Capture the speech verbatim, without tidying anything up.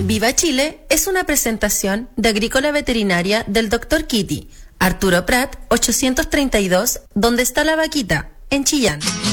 Viva Chile es una presentación de Agrícola Veterinaria del doctor Kitty, Arturo Prat, ochocientos treinta y dos, donde está la vaquita, en Chillán.